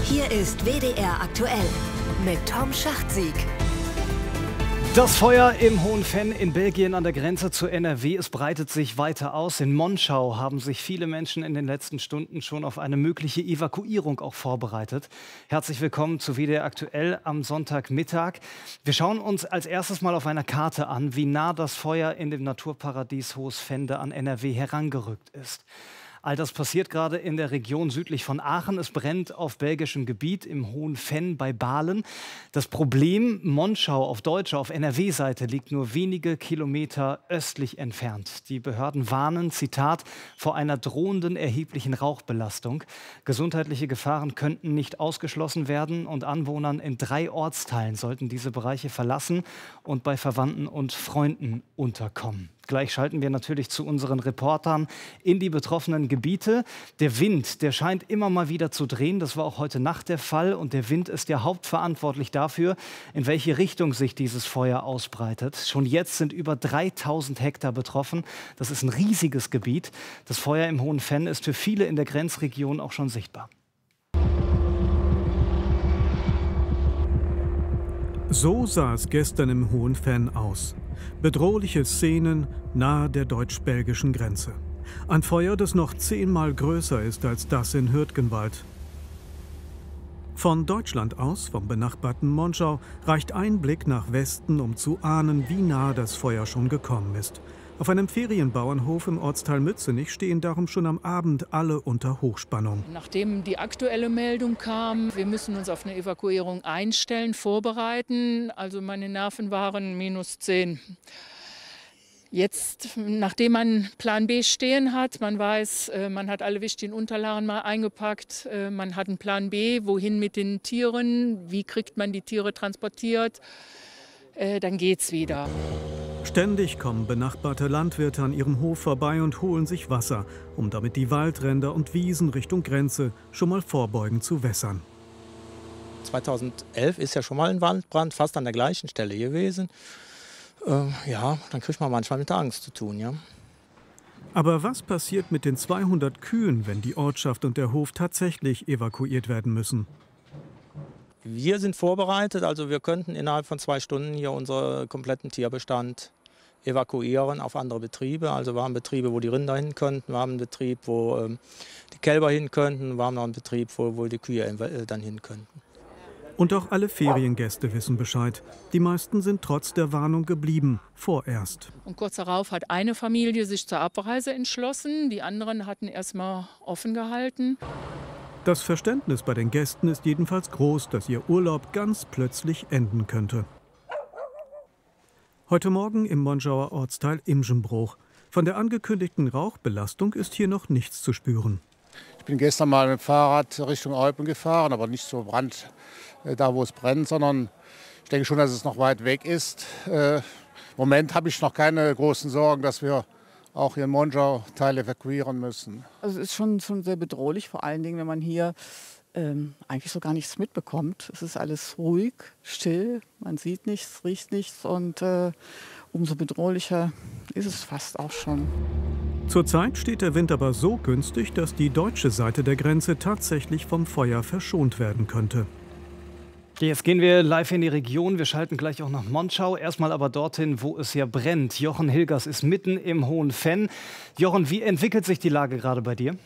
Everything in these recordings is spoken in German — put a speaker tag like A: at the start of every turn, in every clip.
A: Hier ist WDR aktuell mit Tom Schachtsieg.
B: Das Feuer im Hohen Venn in Belgien an der Grenze zu NRW, es breitet sich weiter aus. In Monschau haben sich viele Menschen in den letzten Stunden schon auf eine mögliche Evakuierung auch vorbereitet. Herzlich willkommen zu WDR aktuell am Sonntagmittag. Wir schauen uns als erstes mal auf einer Karte an, wie nah das Feuer in dem Naturparadies Hohes Vende an NRW herangerückt ist. All das passiert gerade in der Region südlich von Aachen. Es brennt auf belgischem Gebiet im Hohen Venn bei Balen. Das Problem, Monschau auf deutscher, auf NRW-Seite liegt nur wenige Kilometer östlich entfernt. Die Behörden warnen, Zitat, vor einer drohenden erheblichen Rauchbelastung. Gesundheitliche Gefahren könnten nicht ausgeschlossen werden und Anwohnern in 3 Ortsteilen sollten diese Bereiche verlassen und bei Verwandten und Freunden unterkommen. Gleich schalten wir natürlich zu unseren Reportern in die betroffenen Gebiete. Der Wind, der scheint immer mal wieder zu drehen. Das war auch heute Nacht der Fall. Und der Wind ist ja hauptverantwortlich dafür, in welche Richtung sich dieses Feuer ausbreitet. Schon jetzt sind über 3000 Hektar betroffen. Das ist ein riesiges Gebiet. Das Feuer im Hohen Venn ist für viele in der Grenzregion auch schon sichtbar.
C: So sah es gestern im Hohen Venn aus. Bedrohliche Szenen nahe der deutsch-belgischen Grenze. Ein Feuer, das noch 10-mal größer ist als das in Hürtgenwald. Von Deutschland aus, vom benachbarten Monschau, reicht ein Blick nach Westen, um zu ahnen, wie nah das Feuer schon gekommen ist. Auf einem Ferienbauernhof im Ortsteil Mützenich stehen darum schon am Abend alle unter Hochspannung.
D: Nachdem die aktuelle Meldung kam, wir müssen uns auf eine Evakuierung einstellen, vorbereiten. Also meine Nerven waren -10. Jetzt, nachdem man Plan B stehen hat, man weiß, man hat alle wichtigen Unterlagen mal eingepackt, man hat einen Plan B, wohin mit den Tieren, wie kriegt man die Tiere transportiert, dann geht's wieder.
C: Ständig kommen benachbarte Landwirte an ihrem Hof vorbei und holen sich Wasser, um damit die Waldränder und Wiesen Richtung Grenze schon mal vorbeugend zu wässern.
E: 2011 ist ja schon mal ein Waldbrand fast an der gleichen Stelle gewesen. Ja, dann kriegt man manchmal mit der Angst zu tun, ja.
C: Aber was passiert mit den 200 Kühen, wenn die Ortschaft und der Hof tatsächlich evakuiert werden müssen?
E: Wir sind vorbereitet, also wir könnten innerhalb von 2 Stunden hier unseren kompletten Tierbestand evakuieren auf andere Betriebe. Also wir haben Betriebe, wo die Rinder hin könnten, wir haben einen Betrieb, wo die Kälber hin könnten, wir haben noch einen Betrieb, wo die Kühe dann hin könnten.
C: Und auch alle Feriengäste wissen Bescheid. Die meisten sind trotz der Warnung geblieben, vorerst.
D: Und kurz darauf hat eine Familie sich zur Abreise entschlossen, die anderen hatten erstmal offen gehalten.
C: Das Verständnis bei den Gästen ist jedenfalls groß, dass ihr Urlaub ganz plötzlich enden könnte. Heute Morgen im Monschauer Ortsteil Imschenbruch. Von der angekündigten Rauchbelastung ist hier noch nichts zu spüren.
F: Ich bin gestern mal mit dem Fahrrad Richtung Eupen gefahren, aber nicht so da, wo es brennt, sondern ich denke schon, dass es noch weit weg ist. Im Moment habe ich noch keine großen Sorgen, dass wir auch hier in Monschau Teile evakuieren müssen.
G: Also es ist schon sehr bedrohlich, vor allen Dingen, wenn man hier eigentlich so gar nichts mitbekommt. Es ist alles ruhig, still, man sieht nichts, riecht nichts und umso bedrohlicher ist es fast auch schon.
C: Zurzeit steht der Wind aber so günstig, dass die deutsche Seite der Grenze tatsächlich vom Feuer verschont werden könnte.
B: Jetzt gehen wir live in die Region. Wir schalten gleich auch nach Monschau. Erstmal aber dorthin, wo es ja brennt. Jochen Hilgers ist mitten im Hohen Venn. Jochen, wie entwickelt sich die Lage gerade bei dir?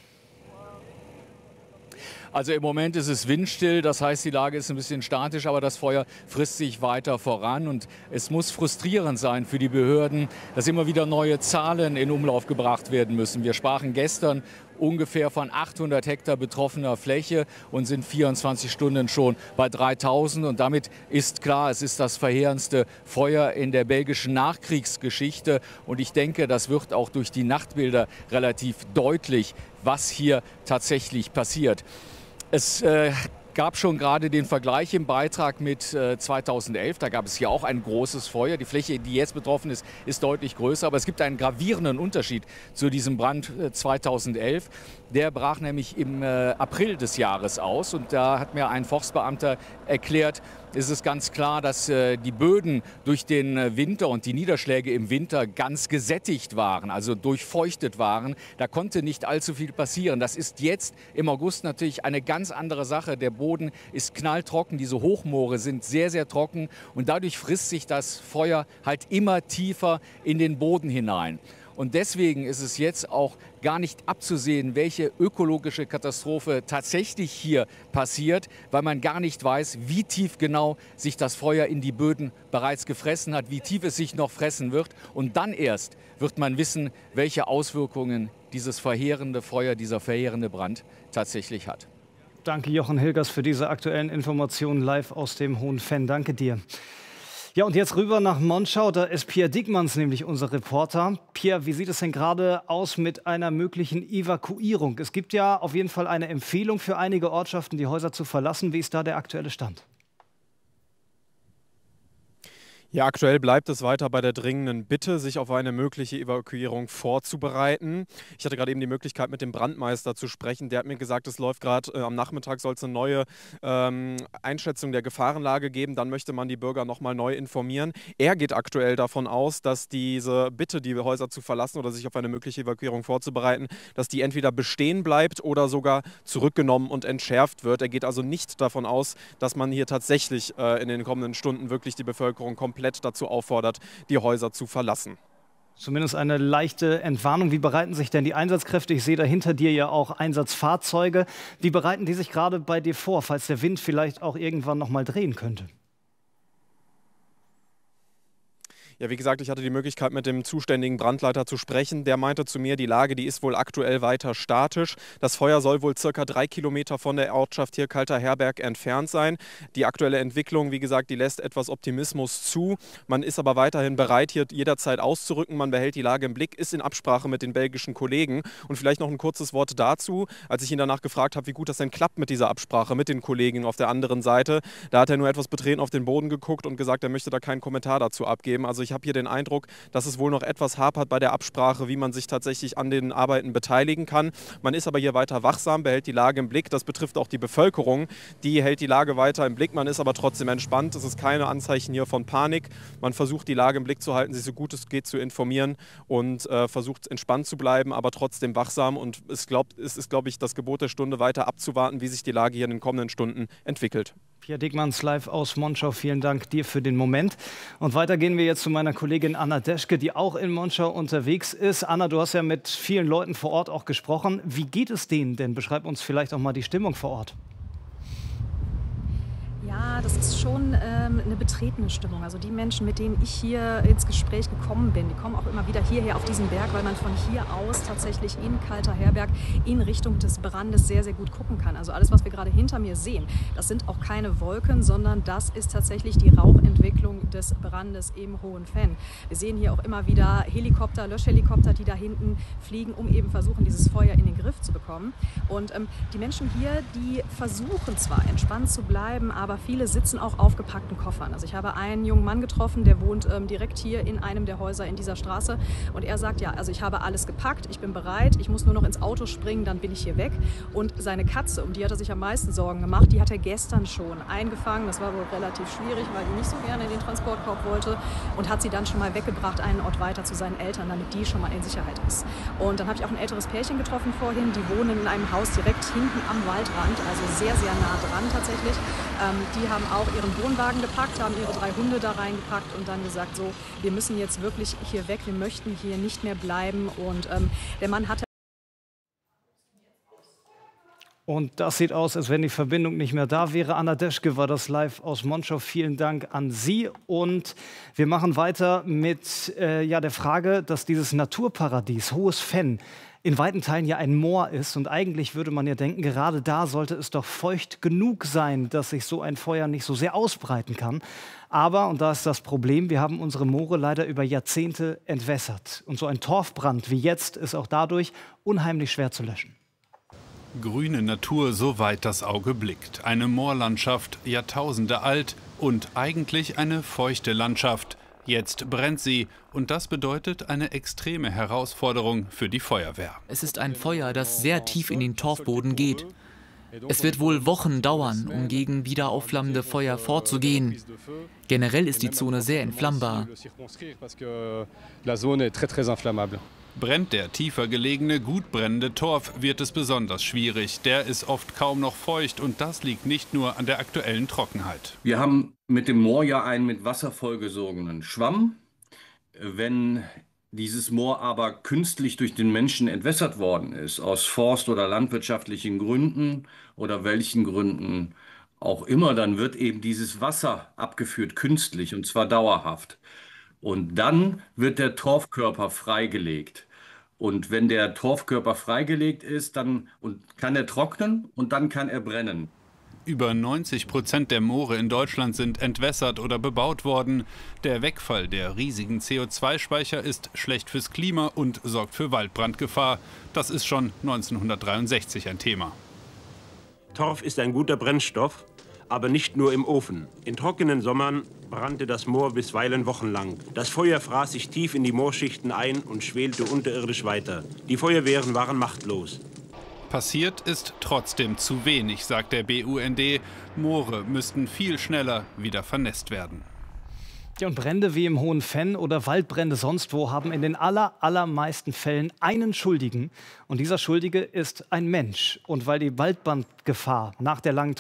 H: Also im Moment ist es windstill, das heißt, die Lage ist ein bisschen statisch, aber das Feuer frisst sich weiter voran. Und es muss frustrierend sein für die Behörden, dass immer wieder neue Zahlen in Umlauf gebracht werden müssen. Wir sprachen gestern ungefähr von 800 Hektar betroffener Fläche und sind 24 Stunden schon bei 3000. Und damit ist klar, es ist das verheerendste Feuer in der belgischen Nachkriegsgeschichte. Und ich denke, das wird auch durch die Nachtbilder relativ deutlich, was hier tatsächlich passiert. Es gab schon gerade den Vergleich im Beitrag mit 2011. Da gab es hier auch ein großes Feuer. Die Fläche, die jetzt betroffen ist, ist deutlich größer. Aber es gibt einen gravierenden Unterschied zu diesem Brand 2011. Der brach nämlich im April des Jahres aus. Und da hat mir ein Forstbeamter erklärt, ist es ganz klar, dass die Böden durch den Winter und die Niederschläge im Winter ganz gesättigt waren, also durchfeuchtet waren. Da konnte nicht allzu viel passieren. Das ist jetzt im August natürlich eine ganz andere Sache. Der Boden ist knalltrocken, diese Hochmoore sind sehr, sehr trocken und dadurch frisst sich das Feuer halt immer tiefer in den Boden hinein. Und deswegen ist es jetzt auch gar nicht abzusehen, welche ökologische Katastrophe tatsächlich hier passiert, weil man gar nicht weiß, wie tief genau sich das Feuer in die Böden bereits gefressen hat, wie tief es sich noch fressen wird. Und dann erst wird man wissen, welche Auswirkungen dieses verheerende Feuer, dieser verheerende Brand tatsächlich hat.
B: Danke, Jochen Hilgers, für diese aktuellen Informationen live aus dem Hohen Venn. Danke dir. Ja, und jetzt rüber nach Monschau, da ist Pierre Diekmanns nämlich unser Reporter. Pierre, wie sieht es denn gerade aus mit einer möglichen Evakuierung? Es gibt ja auf jeden Fall eine Empfehlung für einige Ortschaften, die Häuser zu verlassen. Wie ist da der aktuelle Stand?
I: Ja, aktuell bleibt es weiter bei der dringenden Bitte, sich auf eine mögliche Evakuierung vorzubereiten. Ich hatte gerade eben die Möglichkeit, mit dem Brandmeister zu sprechen. Der hat mir gesagt, es läuft gerade am Nachmittag, soll es eine neue Einschätzung der Gefahrenlage geben. Dann möchte man die Bürger nochmal neu informieren. Er geht aktuell davon aus, dass diese Bitte, die Häuser zu verlassen oder sich auf eine mögliche Evakuierung vorzubereiten, dass die entweder bestehen bleibt oder sogar zurückgenommen und entschärft wird. Er geht also nicht davon aus, dass man hier tatsächlich in den kommenden Stunden wirklich die Bevölkerung komplett dazu auffordert, die Häuser zu verlassen.
B: Zumindest eine leichte Entwarnung. Wie bereiten sich denn die Einsatzkräfte? Ich sehe da hinter dir ja auch Einsatzfahrzeuge. Wie bereiten die sich gerade bei dir vor, falls der Wind vielleicht auch irgendwann noch mal drehen könnte?
I: Ja, wie gesagt, ich hatte die Möglichkeit, mit dem zuständigen Brandleiter zu sprechen. Der meinte zu mir, die Lage, die ist wohl aktuell weiter statisch. Das Feuer soll wohl circa 3 Kilometer von der Ortschaft hier Kalter Herberg entfernt sein. Die aktuelle Entwicklung, wie gesagt, die lässt etwas Optimismus zu. Man ist aber weiterhin bereit, hier jederzeit auszurücken. Man behält die Lage im Blick, ist in Absprache mit den belgischen Kollegen. Und vielleicht noch ein kurzes Wort dazu. Als ich ihn danach gefragt habe, wie gut das denn klappt mit dieser Absprache mit den Kollegen auf der anderen Seite, da hat er nur etwas betreten auf den Boden geguckt und gesagt, er möchte da keinen Kommentar dazu abgeben. Also ich habe hier den Eindruck, dass es wohl noch etwas hapert bei der Absprache, wie man sich tatsächlich an den Arbeiten beteiligen kann. Man ist aber hier weiter wachsam, behält die Lage im Blick. Das betrifft auch die Bevölkerung. Die hält die Lage weiter im Blick. Man ist aber trotzdem entspannt. Es ist keine Anzeichen hier von Panik. Man versucht, die Lage im Blick zu halten, sich so gut es geht zu informieren und versucht, entspannt zu bleiben, aber trotzdem wachsam. Und es ist, glaube ich, das Gebot der Stunde, weiter abzuwarten, wie sich die Lage hier in den kommenden Stunden entwickelt.
B: Pierre Diekmanns live aus Monschau. Vielen Dank dir für den Moment. Und weiter gehen wir jetzt zu meiner Kollegin Anna Deschke, die auch in Monschau unterwegs ist. Anna, du hast ja mit vielen Leuten vor Ort auch gesprochen. Wie geht es denen denn? Beschreib uns vielleicht auch mal die Stimmung vor Ort.
J: Ja, das ist schon eine betretene Stimmung. Also die Menschen, mit denen ich hier ins Gespräch gekommen bin, die kommen auch immer wieder hierher auf diesen Berg, weil man von hier aus tatsächlich in Kalter Herberg in Richtung des Brandes sehr, sehr gut gucken kann. Also alles, was wir gerade hinter mir sehen, das sind auch keine Wolken, sondern das ist tatsächlich die Rauchentwicklung des Brandes im Hohen Venn. Wir sehen hier auch immer wieder Helikopter, Löschhelikopter, die da hinten fliegen, um eben versuchen, dieses Feuer in den Griff zu bekommen. Und die Menschen hier, die versuchen zwar entspannt zu bleiben, aber viele sitzen auch auf gepackten Koffern. Also ich habe einen jungen Mann getroffen, der wohnt direkt hier in einem der Häuser in dieser Straße. Und er sagt, ja, also ich habe alles gepackt, ich bin bereit, ich muss nur noch ins Auto springen, dann bin ich hier weg. Und seine Katze, um die hat er sich am meisten Sorgen gemacht, die hat er gestern schon eingefangen. Das war wohl relativ schwierig, weil die nicht so gerne in den Transportkorb wollte. Und hat sie dann schon mal weggebracht, einen Ort weiter zu seinen Eltern, damit die schon mal in Sicherheit ist. Und dann habe ich auch ein älteres Pärchen getroffen vorhin, die wohnen in einem Haus direkt hinten am Waldrand, also sehr, sehr nah dran tatsächlich. Die haben auch ihren Wohnwagen gepackt, haben ihre 3 Hunde da reingepackt und dann gesagt, so, wir müssen jetzt wirklich hier weg, wir möchten hier nicht mehr bleiben. Und der Mann hatte...
B: Und das sieht aus, als wenn die Verbindung nicht mehr da wäre. Anna Deschke war das live aus Monschau. Vielen Dank an Sie. Und wir machen weiter mit der Frage, dass dieses Naturparadies Hohes Venn in weiten Teilen ja ein Moor ist. Und eigentlich würde man ja denken, gerade da sollte es doch feucht genug sein, dass sich so ein Feuer nicht so sehr ausbreiten kann. Aber, und da ist das Problem, wir haben unsere Moore leider über Jahrzehnte entwässert. Und so ein Torfbrand wie jetzt ist auch dadurch unheimlich schwer zu löschen.
K: Grüne Natur, soweit das Auge blickt. Eine Moorlandschaft, Jahrtausende alt und eigentlich eine feuchte Landschaft. Jetzt brennt sie und das bedeutet eine extreme Herausforderung für die Feuerwehr.
L: Es ist ein Feuer, das sehr tief in den Torfboden geht. Es wird wohl Wochen dauern, um gegen wieder aufflammende Feuer vorzugehen. Generell ist die Zone sehr entflammbar.
K: Brennt der tiefer gelegene, gut brennende Torf, wird es besonders schwierig. Der ist oft kaum noch feucht und das liegt nicht nur an der aktuellen Trockenheit.
M: Wir haben mit dem Moor ja einen mit Wasser vollgesogenen Schwamm. Wenn dieses Moor aber künstlich durch den Menschen entwässert worden ist, aus forst- oder landwirtschaftlichen Gründen oder welchen Gründen auch immer, dann wird eben dieses Wasser abgeführt, künstlich, und zwar dauerhaft. Und dann wird der Torfkörper freigelegt. Und wenn der Torfkörper freigelegt ist, dann kann er trocknen und dann kann er brennen.
K: Über 90% der Moore in Deutschland sind entwässert oder bebaut worden. Der Wegfall der riesigen CO2-Speicher ist schlecht fürs Klima und sorgt für Waldbrandgefahr. Das ist schon 1963 ein Thema.
N: Torf ist ein guter Brennstoff, aber nicht nur im Ofen. In trockenen Sommern brannte das Moor bisweilen wochenlang. Das Feuer fraß sich tief in die Moorschichten ein und schwelte unterirdisch weiter. Die Feuerwehren waren machtlos.
K: Passiert ist trotzdem zu wenig, sagt der BUND. Moore müssten viel schneller wieder vernässt werden.
B: Ja, und Brände wie im Hohen Venn oder Waldbrände sonst wo haben in den allermeisten Fällen einen Schuldigen. Und dieser Schuldige ist ein Mensch. Und weil die Waldbrandgefahr nach der langen